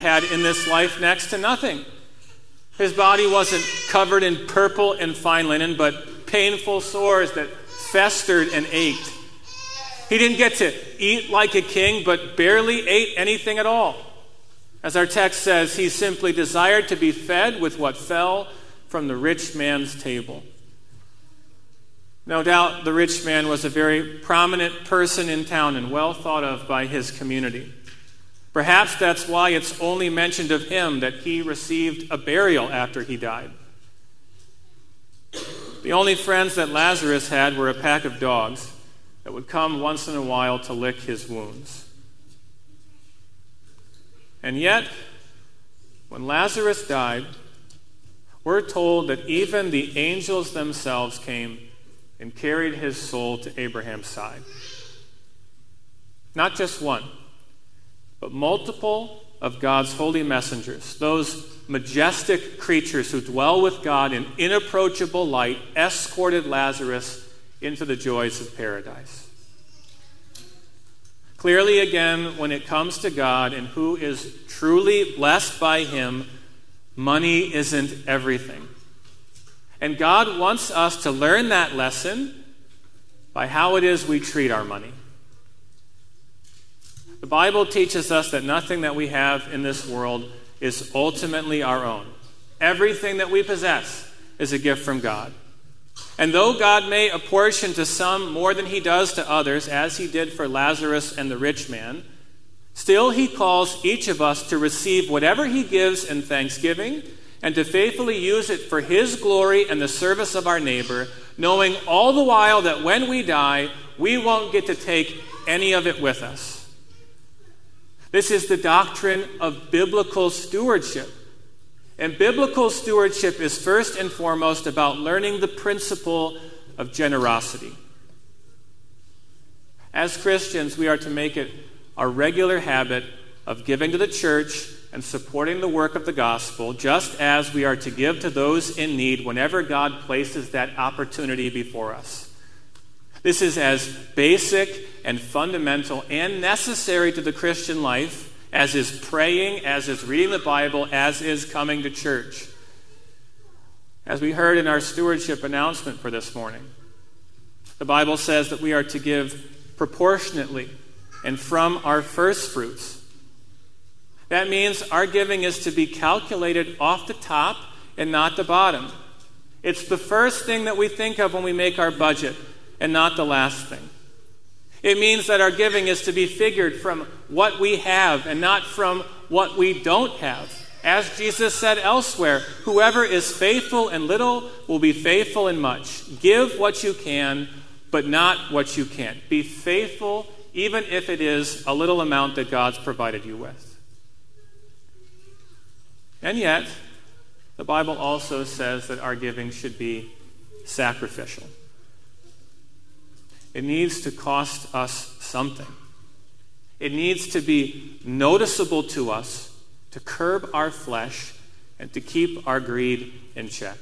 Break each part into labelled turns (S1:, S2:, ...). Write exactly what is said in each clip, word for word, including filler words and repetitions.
S1: had in this life next to nothing. His body wasn't covered in purple and fine linen, but painful sores that festered and ached. He didn't get to eat like a king, but barely ate anything at all. As our text says, he simply desired to be fed with what fell from the rich man's table. No doubt the rich man was a very prominent person in town and well thought of by his community. Perhaps that's why it's only mentioned of him that he received a burial after he died. The only friends that Lazarus had were a pack of dogs that would come once in a while to lick his wounds. And yet, when Lazarus died, we're told that even the angels themselves came and carried his soul to Abraham's side. Not just one, but multiple of God's holy messengers, those majestic creatures who dwell with God in inapproachable light, escorted Lazarus into the joys of paradise. Clearly, again, when it comes to God and who is truly blessed by him, money isn't everything. And God wants us to learn that lesson by how it is we treat our money. The Bible teaches us that nothing that we have in this world is ultimately our own. Everything that we possess is a gift from God. And though God may apportion to some more than he does to others, as he did for Lazarus and the rich man, still he calls each of us to receive whatever he gives in thanksgiving and to faithfully use it for his glory and the service of our neighbor, knowing all the while that when we die, we won't get to take any of it with us. This is the doctrine of biblical stewardship. And biblical stewardship is first and foremost about learning the principle of generosity. As Christians, we are to make it our regular habit of giving to the church and supporting the work of the gospel, just as we are to give to those in need whenever God places that opportunity before us. This is as basic and fundamental and necessary to the Christian life as is praying, as is reading the Bible, as is coming to church. As we heard in our stewardship announcement for this morning, the Bible says that we are to give proportionately and from our first fruits. That means our giving is to be calculated off the top and not the bottom. It's the first thing that we think of when we make our budget and not the last thing. It means that our giving is to be figured from what we have and not from what we don't have. As Jesus said elsewhere, whoever is faithful in little will be faithful in much. Give what you can, but not what you can't. Be faithful even if it is a little amount that God's provided you with. And yet, the Bible also says that our giving should be sacrificial. It needs to cost us something. It needs to be noticeable to us to curb our flesh and to keep our greed in check.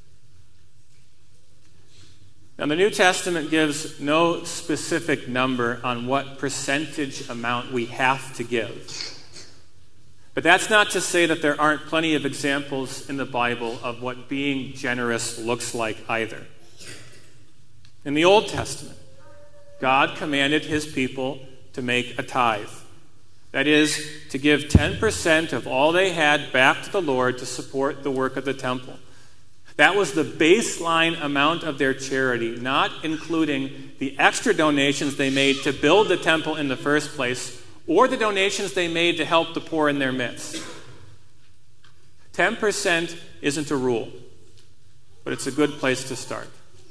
S1: Now, the New Testament gives no specific number on what percentage amount we have to give. But that's not to say that there aren't plenty of examples in the Bible of what being generous looks like either. In the Old Testament, God commanded his people to make a tithe. That is, to give ten percent of all they had back to the Lord to support the work of the temple. That was the baseline amount of their charity, not including the extra donations they made to build the temple in the first place, or the donations they made to help the poor in their midst. ten percent isn't a rule, but it's a good place to start.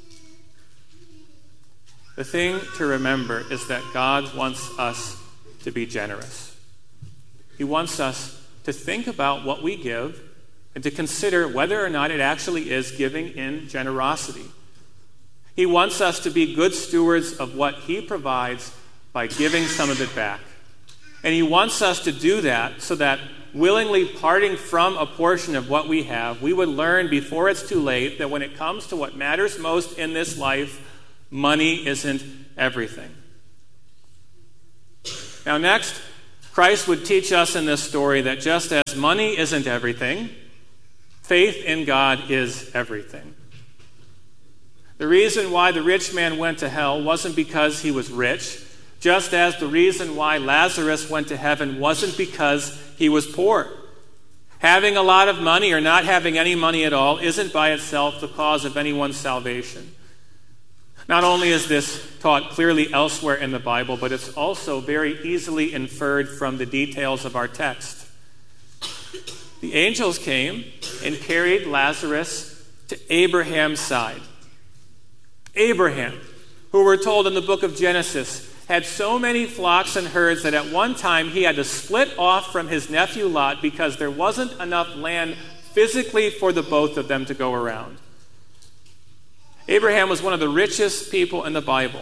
S1: The thing to remember is that God wants us to be generous. He wants us to think about what we give and to consider whether or not it actually is giving in generosity. He wants us to be good stewards of what he provides by giving some of it back. And he wants us to do that so that willingly parting from a portion of what we have, we would learn before it's too late that when it comes to what matters most in this life, money isn't everything. Now next, Christ would teach us in this story that just as money isn't everything, faith in God is everything. The reason why the rich man went to hell wasn't because he was rich, just as the reason why Lazarus went to heaven wasn't because he was poor. Having a lot of money or not having any money at all isn't by itself the cause of anyone's salvation. Not only is this taught clearly elsewhere in the Bible, but it's also very easily inferred from the details of our text. The angels came and carried Lazarus to Abraham's side. Abraham, who we're told in the book of Genesis, had so many flocks and herds that at one time he had to split off from his nephew Lot because there wasn't enough land physically for the both of them to go around. Abraham was one of the richest people in the Bible.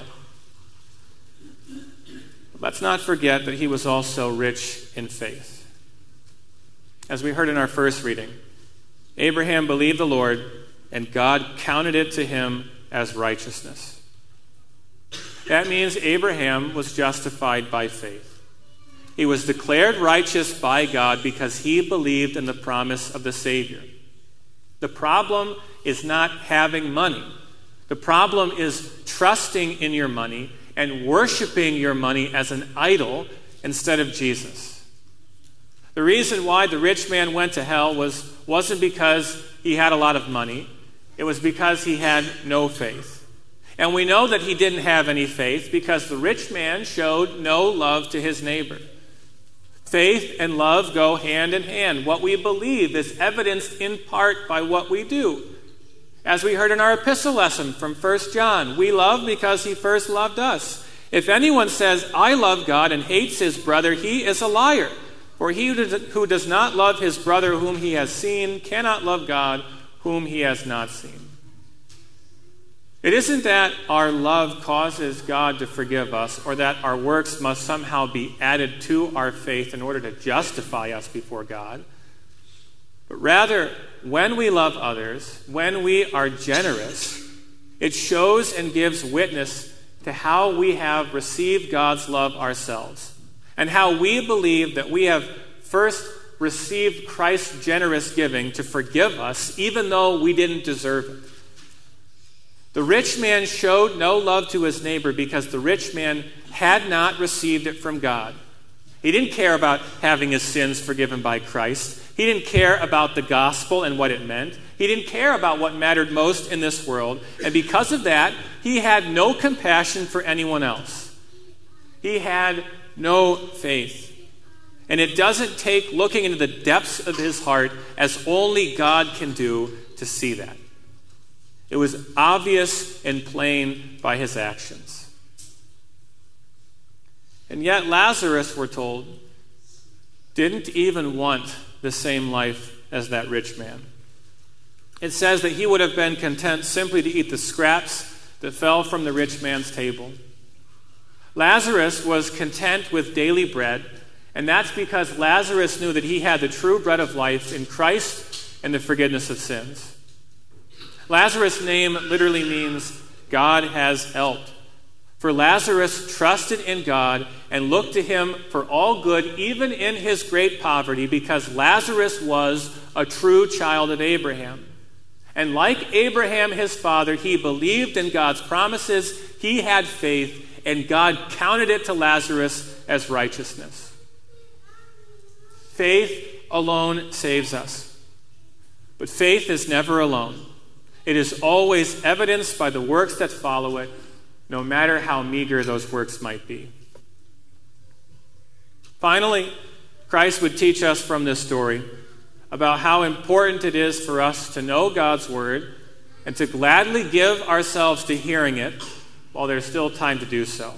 S1: Let's not forget that he was also rich in faith. As we heard in our first reading, Abraham believed the Lord, and God counted it to him as righteousness. That means Abraham was justified by faith. He was declared righteous by God because he believed in the promise of the Savior. The problem is not having money. The problem is trusting in your money and worshiping your money as an idol instead of Jesus. The reason why the rich man went to hell was, wasn't because he had a lot of money. It was because he had no faith. And we know that he didn't have any faith because the rich man showed no love to his neighbor. Faith and love go hand in hand. What we believe is evidenced in part by what we do. As we heard in our epistle lesson from First John, we love because he first loved us. If anyone says, I love God and hates his brother, he is a liar. For he who does not love his brother whom he has seen cannot love God whom he has not seen. It isn't that our love causes God to forgive us or that our works must somehow be added to our faith in order to justify us before God. But rather, when we love others, when we are generous, it shows and gives witness to how we have received God's love ourselves and how we believe that we have first received Christ's generous giving to forgive us even though we didn't deserve it. The rich man showed no love to his neighbor because the rich man had not received it from God. He didn't care about having his sins forgiven by Christ. He didn't care about the gospel and what it meant. He didn't care about what mattered most in this world. And because of that, he had no compassion for anyone else. He had no faith. And it doesn't take looking into the depths of his heart, as only God can do, to see that. It was obvious and plain by his actions. And yet Lazarus, we're told, didn't even want the same life as that rich man. It says that he would have been content simply to eat the scraps that fell from the rich man's table. Lazarus was content with daily bread, and that's because Lazarus knew that he had the true bread of life in Christ and the forgiveness of sins. Lazarus' name literally means God has helped. For Lazarus trusted in God and looked to him for all good, even in his great poverty, because Lazarus was a true child of Abraham. And like Abraham, his father, he believed in God's promises, he had faith, and God counted it to Lazarus as righteousness. Faith alone saves us. But faith is never alone. It is always evidenced by the works that follow it, no matter how meager those works might be. Finally, Christ would teach us from this story about how important it is for us to know God's word and to gladly give ourselves to hearing it while there's still time to do so.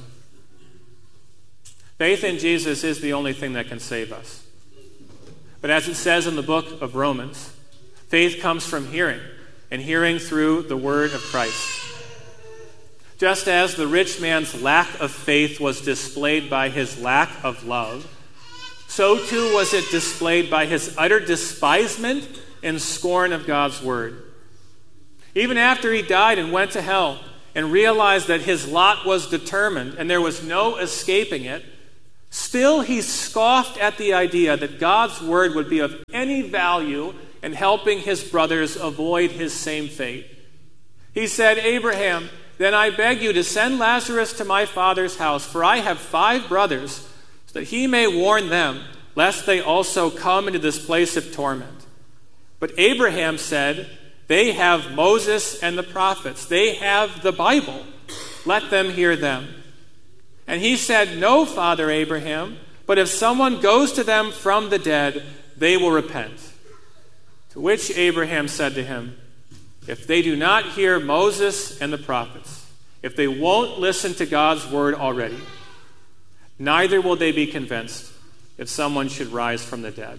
S1: Faith in Jesus is the only thing that can save us. But as it says in the book of Romans, faith comes from hearing, and hearing through the word of Christ. Just as the rich man's lack of faith was displayed by his lack of love, so too was it displayed by his utter despisement and scorn of God's word. Even after he died and went to hell and realized that his lot was determined and there was no escaping it, Still, he scoffed at the idea that God's word would be of any value in helping his brothers avoid his same fate. He said, "Abraham, then I beg you to send Lazarus to my father's house, for I have five brothers, so that he may warn them, lest they also come into this place of torment." But Abraham said, "They have Moses and the prophets. They have the Bible. Let them hear them." And he said, "No, Father Abraham, but if someone goes to them from the dead, they will repent." To which Abraham said to him, "If they do not hear Moses and the prophets, if they won't listen to God's word already, neither will they be convinced if someone should rise from the dead."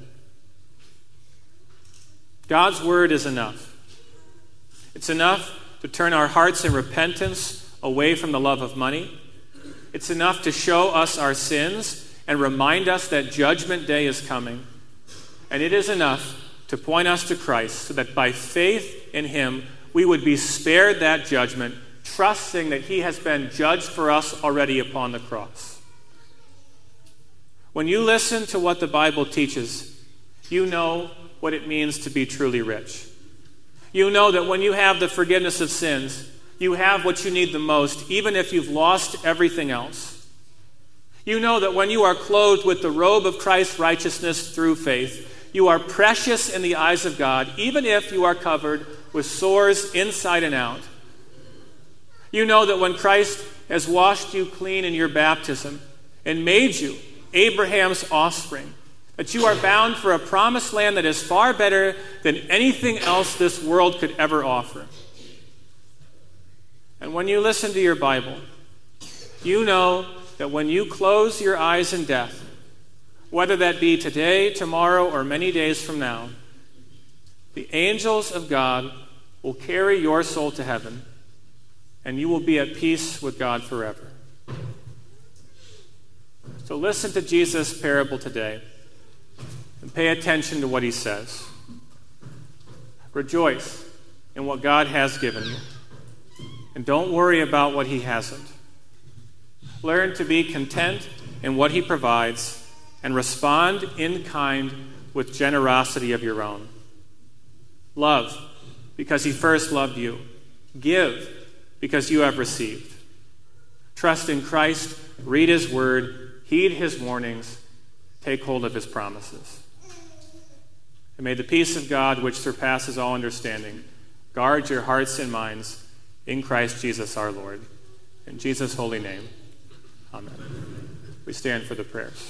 S1: God's word is enough. It's enough to turn our hearts in repentance away from the love of money. It's enough to show us our sins and remind us that judgment day is coming. And it is enough to point us to Christ so that by faith in him we would be spared that judgment, trusting that he has been judged for us already upon the cross. When you listen to what the Bible teaches, you know what it means to be truly rich. You know that when you have the forgiveness of sins, you have what you need the most, even if you've lost everything else. You know that when you are clothed with the robe of Christ's righteousness through faith, you are precious in the eyes of God, even if you are covered with sores inside and out. You know that when Christ has washed you clean in your baptism and made you Abraham's offspring, that you are bound for a promised land that is far better than anything else this world could ever offer. And when you listen to your Bible, you know that when you close your eyes in death, whether that be today, tomorrow, or many days from now, the angels of God will carry your soul to heaven, and you will be at peace with God forever. So listen to Jesus' parable today and pay attention to what he says. Rejoice in what God has given you. And don't worry about what he hasn't. Learn to be content in what he provides and respond in kind with generosity of your own. Love because he first loved you. Give because you have received. Trust in Christ, read his word, heed his warnings, take hold of his promises. And may the peace of God, which surpasses all understanding, guard your hearts and minds in Christ Jesus our Lord. In Jesus' holy name, amen. We stand for the prayers.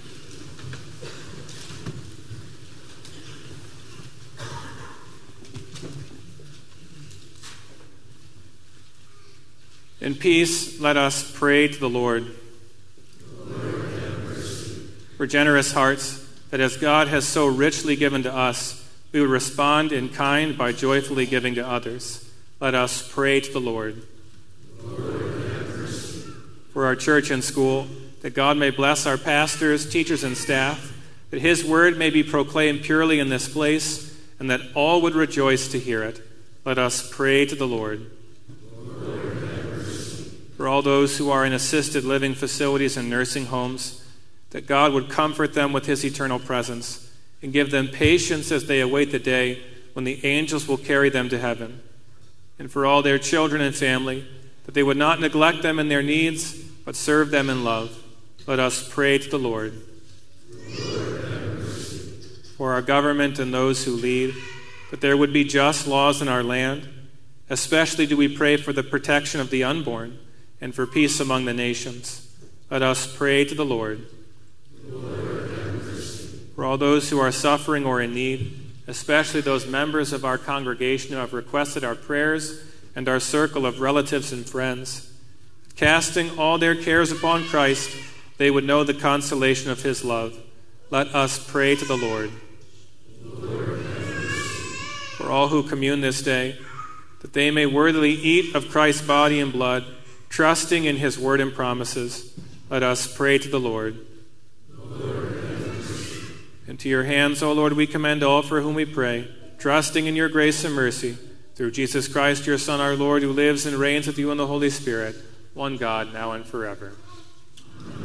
S1: In peace, let us pray to the Lord.
S2: Lord, have mercy.
S1: For generous hearts, that as God has so richly given to us, we would respond in kind by joyfully giving to others. Let us pray to the Lord.
S2: Lord, have mercy.
S1: For our church and school, that God may bless our pastors, teachers, and staff, that his word may be proclaimed purely in this place, and that all would rejoice to hear it. Let us pray to the Lord.
S2: Lord, have mercy.
S1: For all those who are in assisted living facilities and nursing homes, that God would comfort them with his eternal presence and give them patience as they await the day when the angels will carry them to heaven. And for all their children and family, that they would not neglect them in their needs, but serve them in love. Let us pray to the Lord.
S2: Lord, have mercy.
S1: For our government and those who lead, that there would be just laws in our land. Especially do we pray for the protection of the unborn and for peace among the nations. Let us pray to the Lord.
S2: Lord, have mercy.
S1: For all those who are suffering or in need, especially those members of our congregation who have requested our prayers and our circle of relatives and friends, casting all their cares upon Christ, they would know the consolation of his love. Let us pray to the Lord.
S2: Lord, have mercy.
S1: For all who commune this day, that they may worthily eat of Christ's body and blood, trusting in his word and promises, let us pray to the Lord.
S2: Lord, have mercy.
S1: And to your hands, O Lord, we commend all for whom we pray, trusting in your grace and mercy, through Jesus Christ, your Son, our Lord, who lives and reigns with you in the Holy Spirit, one God, now and forever.